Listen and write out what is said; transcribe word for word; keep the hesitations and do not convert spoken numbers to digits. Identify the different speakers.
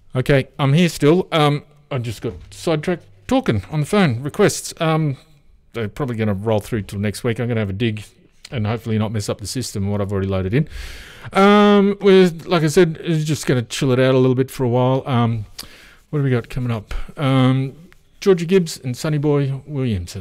Speaker 1: Okay, I'm here still. Um, I just got sidetracked talking on the phone. Requests. Um, they're probably going to roll through till next week. I'm going to have a dig and hopefully not mess up the system what I've already loaded in. Um, we're, like I said, it's just going to chill it out a little bit for a while. Um, what have we got coming up? Um, Georgia Gibbs and Sonny Boy Williamson.